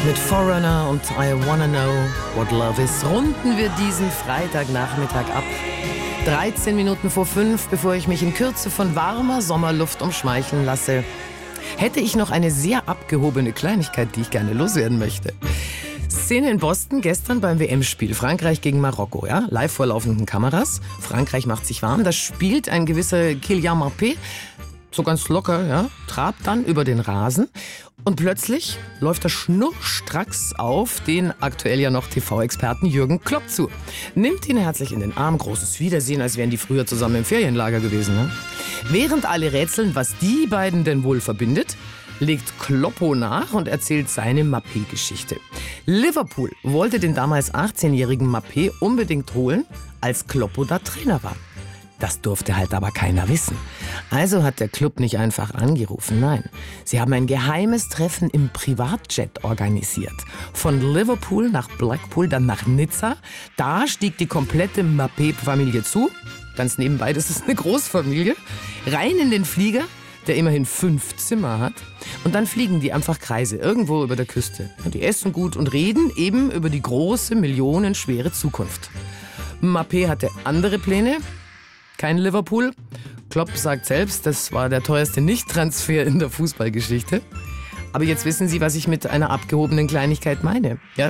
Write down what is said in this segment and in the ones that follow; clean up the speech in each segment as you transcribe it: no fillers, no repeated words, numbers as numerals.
Mit Foreigner und I Wanna Know What Love Is runden wir diesen Freitagnachmittag ab. 13 Minuten vor 5, bevor ich mich in Kürze von warmer Sommerluft umschmeicheln lasse, hätte ich noch eine sehr abgehobene Kleinigkeit, die ich gerne loswerden möchte. Szene in Boston gestern beim WM-Spiel. Frankreich gegen Marokko, ja? Live vor laufenden Kameras. Frankreich macht sich warm. Da spielt ein gewisser Kylian Mbappé, so ganz locker, ja? Trabt dann über den Rasen. Und plötzlich läuft er schnurstracks auf den aktuell ja noch TV-Experten Jürgen Klopp zu. Nimmt ihn herzlich in den Arm, großes Wiedersehen, als wären die früher zusammen im Ferienlager gewesen. Ne? Während alle rätseln, was die beiden denn wohl verbindet, legt Kloppo nach und erzählt seine Mbappé-Geschichte. Liverpool wollte den damals 18-jährigen Mbappé unbedingt holen, als Kloppo da Trainer war. Das durfte halt aber keiner wissen. Also hat der Club nicht einfach angerufen, nein. Sie haben ein geheimes Treffen im Privatjet organisiert. Von Liverpool nach Blackpool, dann nach Nizza. Da stieg die komplette Mbappé-Familie zu. Ganz nebenbei, das ist eine Großfamilie. Rein in den Flieger, der immerhin 5 Zimmer hat. Und dann fliegen die einfach Kreise irgendwo über der Küste. Und die essen gut und reden eben über die große, millionenschwere Zukunft. Mbappé hatte andere Pläne. Kein Liverpool. Klopp sagt selbst, das war der teuerste Nicht-Transfer in der Fußballgeschichte. Aber jetzt wissen Sie, was ich mit einer abgehobenen Kleinigkeit meine. Ja,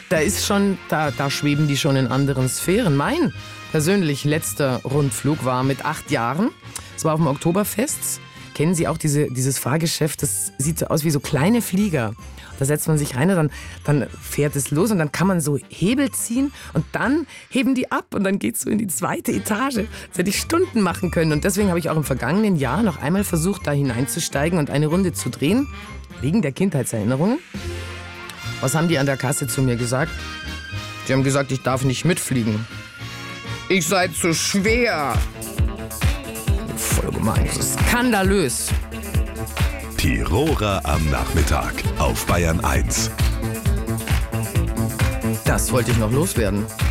da schweben die schon in anderen Sphären. Mein persönlich letzter Rundflug war mit 8 Jahren. Es war auf dem Oktoberfest. Kennen Sie auch dieses Fahrgeschäft? Das sieht so aus wie so kleine Flieger. Da setzt man sich rein und dann fährt es los und dann kann man so Hebel ziehen und dann heben die ab und dann geht's so in die 2. Etage. Das hätte ich Stunden machen können und deswegen habe ich auch im vergangenen Jahr noch einmal versucht, da hineinzusteigen und eine Runde zu drehen, wegen der Kindheitserinnerungen. Was haben die an der Kasse zu mir gesagt? Die haben gesagt, ich darf nicht mitfliegen. Ich sei zu schwer. Voll gemein, das ist skandalös. Tiroler am Nachmittag auf Bayern 1. Das wollte ich noch loswerden.